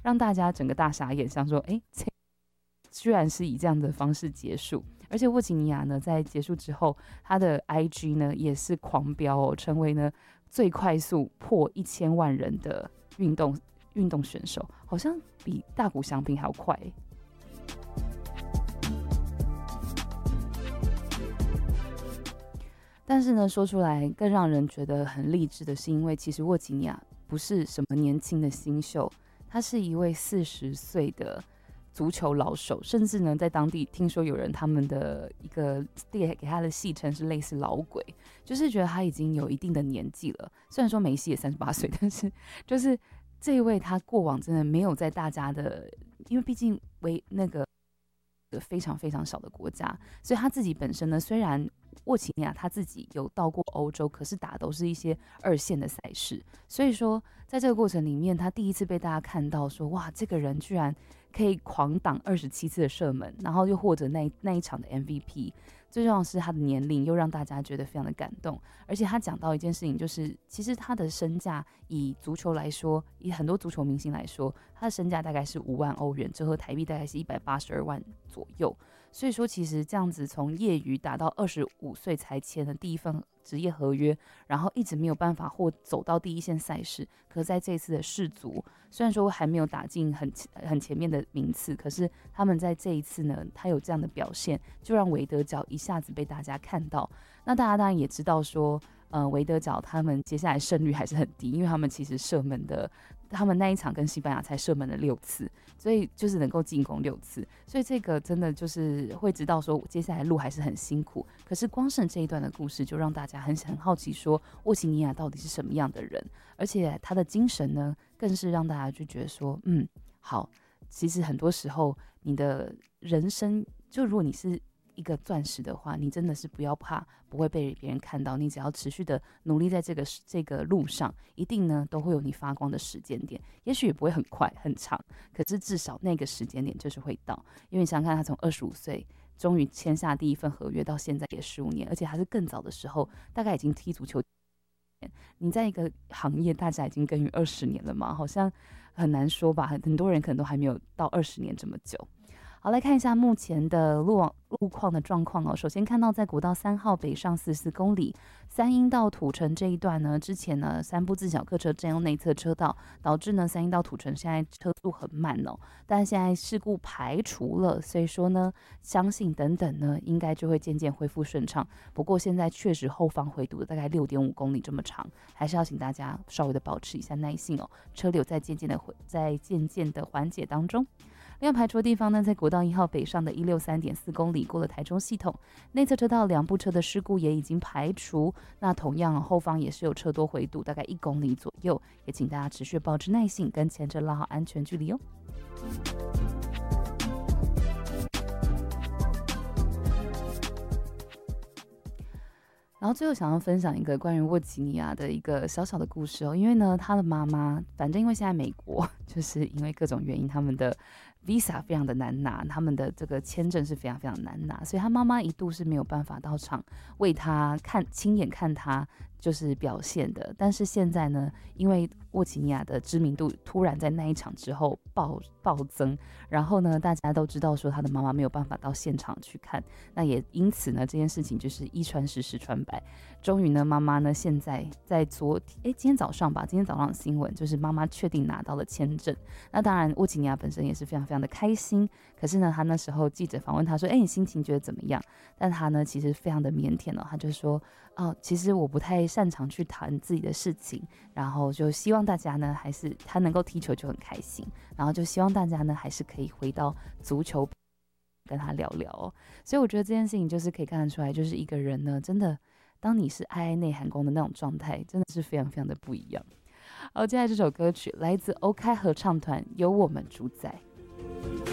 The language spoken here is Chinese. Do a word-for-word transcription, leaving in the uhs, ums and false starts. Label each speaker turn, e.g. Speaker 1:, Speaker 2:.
Speaker 1: 让大家整个大傻眼，想说，哎，这居然是以这样的方式结束。而且沃吉尼亚呢，在结束之后，他的 I G 呢也是狂飙哦，成为呢最快速破一千万人的运动运动选手，好像比大谷翔平还要快耶。但是呢，说出来更让人觉得很励志的是，因为其实沃吉尼亚不是什么年轻的新秀，他是一位四十岁的足球老手，甚至呢，在当地听说有人他们的一个给他的戏称是类似老鬼，就是觉得他已经有一定的年纪了。虽然说梅西也三十八岁，但是就是这一位他过往真的没有在大家的，因为毕竟为那个非常非常小的国家，所以他自己本身呢，虽然沃奇尼亚他自己有到过欧洲，可是打的都是一些二线的赛事，所以说在这个过程里面，他第一次被大家看到说，哇，这个人居然可以狂挡二十七次的射门，然后又获得那那一场的 M V P。最重要的是他的年龄又让大家觉得非常的感动，而且他讲到一件事情，就是其实他的身价以足球来说，以很多足球明星来说，他的身价大概是五万欧元，折合台币大概是一百八十二万左右。所以说，其实这样子从业余打到二十五岁才签的第一份职业合约，然后一直没有办法或走到第一线赛事。可在这一次的世足，虽然说还没有打进很很前面的名次，可是他们在这一次呢，他有这样的表现，就让维德角一下子被大家看到。那大家当然也知道说，呃，维德角他们接下来胜率还是很低，因为他们其实射门的。他们那一场跟西班牙才射门了六次，所以就是能够进攻六次，所以这个真的就是会知道说接下来路还是很辛苦。可是光是这一段的故事就让大家很很好奇说沃奇尼亚到底是什么样的人，而且他的精神呢更是让大家就觉得说嗯好，其实很多时候你的人生就如果你是一个钻石的话，你真的是不要怕不会被别人看到，你只要持续的努力在这个这个路上，一定呢都会有你发光的时间点，也许也不会很快很长，可是至少那个时间点就是会到。因为你想想看，他从二十五岁终于签下第一份合约，到现在也十五年，而且还是更早的时候，大概已经踢足球。你在一个行业大家已经耕耘二十年了嘛，好像很难说吧，很多人可能都还没有到二十年这么久。好，来看一下目前的路网路况的状况哦。首先看到在国道三号北上四十四公里，三鹰到土城这一段呢，之前呢三部自小客车占用内侧车道，导致呢三鹰到土城现在车速很慢哦。但现在事故排除了，所以说呢，相信等等呢，应该就会渐渐恢复顺畅。不过现在确实后方回堵大概六点五公里这么长，还是要请大家稍微的保持一下耐性哦。车流在渐渐的在渐渐的缓解当中。另外排除的地方呢，在国道一号北上的一六三点四公里过了台中系统，内侧车道两部车的事故也已经排除。那同样后方也是有车多回堵，大概一公里左右，也请大家持续保持耐性，跟前车拉好安全距离哦。然后最后想要分享一个关于沃吉尼亚的一个小小的故事哦，因为呢，他的妈妈，反正因为现在美国就是因为各种原因，他们的 visa 非常的难拿，他们的这个签证是非常非常难拿，所以他妈妈一度是没有办法到场为他看亲眼看他就是表现的。但是现在呢，因为沃吉尼亚的知名度突然在那一场之后暴暴增，然后呢，大家都知道说他的妈妈没有办法到现场去看，那也因此呢，这件事情就是一传十，十传百。终于呢，妈妈呢现在在昨天，哎，今天早上吧，今天早上的新闻就是妈妈确定拿到了签证。那当然，沃吉尼亚本身也是非常非常的开心。可是呢，他那时候记者访问他说：“哎，你心情觉得怎么样？”但他呢，其实非常的腼腆哦，他就说：“哦，其实我不太擅长去谈自己的事情，然后就希望大家呢，还是他能够踢球就很开心，然后就希望大家呢，还是可以回到足球。”跟他聊聊哦，所以我觉得这件事情就是可以看得出来，就是一个人呢，真的，当你是爱爱内涵宫的那种状态，真的是非常非常的不一样。好，接下来这首歌曲来自欧开合唱团，《有我们主宰》。